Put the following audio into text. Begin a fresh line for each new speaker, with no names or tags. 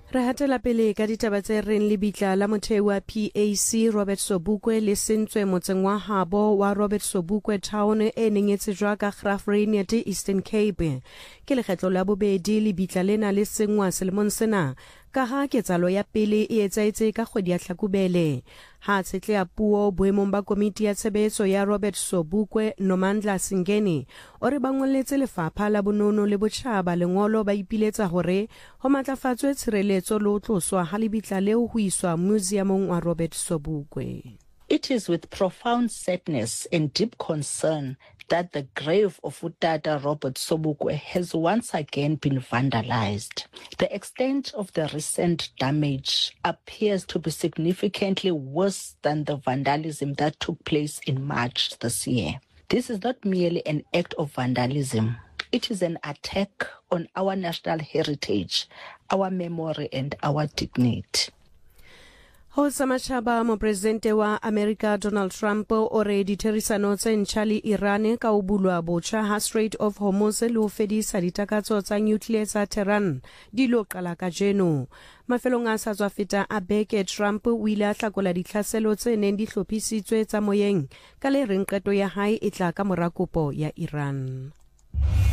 Re hatela pele ka ditaba tse reng lebitla la motheo wa PAC Robert Sobukwe le sentswe motseng wa habo wa Robert Sobukwe town e neng e tsejwa ka Graaff-Reinet Eastern Cape. Ke lekgetlo la bobedi lebitla lena le sengwa selemong sena ka ha ketsalo ya pele e etsaetse ka kgwedi ya Hlakubele. Ha tshetle ya puo boemong ba komiti ya tshebetso ya Robert Sobukwe Nomandla Singeni o re ba ngolletse lefapha la bonono le botjhaba lengolo ba ipiletsa hore ho matlafatswe tshireletso le ho tloswa ha lebitla leo ho iswa museumong wa Robert Sobukwe.
It is with profound sadness and deep concern that the grave of Utata Robert Sobukwe has once again been vandalized. The extent of the recent damage appears to be significantly worse than the vandalism that took place in March this year. This is not merely an act of vandalism. It is an attack on our national heritage, our memory and our dignity.
Ho samachaba mopresidente wa America Donald Trump o re ditherisano tse ntjha le Iran ka o bulwa botjha ha Strait of Hormuz le ho fedisa ditakatso tsa nuclear tsa Tehran di lo qala ka jeno. Mafelong a sa tswa feta a beke Trump o ile a hlakola ditlhaselo tse neng di hlophisitswe tsa moyeng ka le reng qeto ya hae e tla ka mora kopo ya Iran.